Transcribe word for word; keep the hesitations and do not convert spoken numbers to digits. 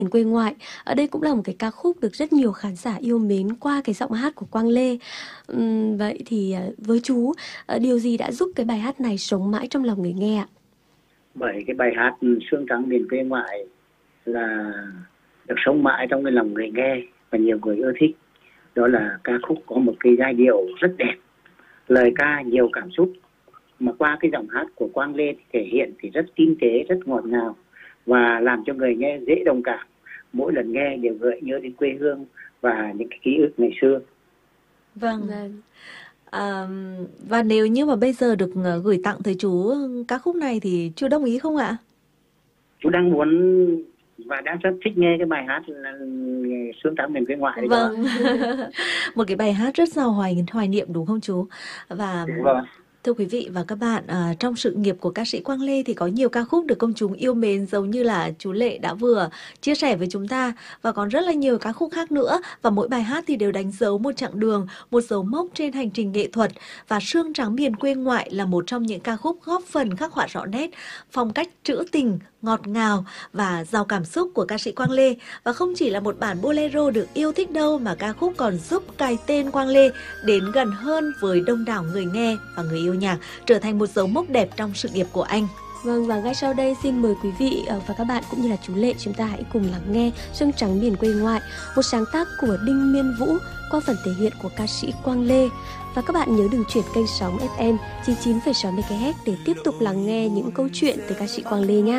Quê ngoại. Ở đây cũng là một cái ca khúc được rất nhiều khán giả yêu mến qua cái giọng hát của Quang Lê. Ừm, vậy thì à, với chú, à, điều gì đã giúp cái bài hát này sống mãi trong lòng người nghe ạ? Bởi cái bài hát Sương Trắng Miền Quê Ngoại là được sống mãi trong cái lòng người nghe và nhiều người ưa thích. Đó là ca khúc có một cái giai điệu rất đẹp, lời ca nhiều cảm xúc, mà qua cái giọng hát của Quang Lê thì thể hiện thì rất tinh tế, rất ngọt ngào và làm cho người nghe dễ đồng cảm. Mỗi lần nghe đều gợi nhớ đến quê hương và những cái ký ức ngày xưa. Vâng. Vâng. À, và nếu như mà bây giờ được ờ, gửi tặng tới chú ca khúc này thì chú đồng ý không ạ? Chú đang muốn và đang rất thích nghe cái bài hát là Sương Trắng Miền Quê Ngoại đấy. Vâng. Một cái bài hát rất giàu hoài hoài niệm đúng không chú? Và Đúng rồi. thưa quý vị và các bạn, à, trong sự nghiệp của ca sĩ Quang Lê thì có nhiều ca khúc được công chúng yêu mến giống như là chú Lệ đã vừa chia sẻ với chúng ta, và còn rất là nhiều ca khúc khác nữa, và mỗi bài hát thì đều đánh dấu một chặng đường, một dấu mốc trên hành trình nghệ thuật. Và Sương Trắng Miền Quê Ngoại là một trong những ca khúc góp phần khắc họa rõ nét phong cách trữ tình, ngọt ngào và giàu cảm xúc của ca sĩ Quang Lê. Và không chỉ là một bản bolero được yêu thích đâu, mà ca khúc còn giúp cài tên Quang Lê đến gần hơn với đông đảo người nghe và người yêu nhạc, trở thành một dấu mốc đẹp trong sự nghiệp của anh. Vâng, và ngay sau đây xin mời quý vị và các bạn cũng như là chú Lệ, chúng ta hãy cùng lắng nghe Sương Trắng Miền Quê Ngoại, một sáng tác của Đinh Miên Vũ qua phần thể hiện của ca sĩ Quang Lê. Và các bạn nhớ đừng chuyển kênh sóng ép em chín mươi chín phẩy sáu mê ga héc để tiếp tục lắng nghe những câu chuyện từ ca sĩ Quang Lê nha.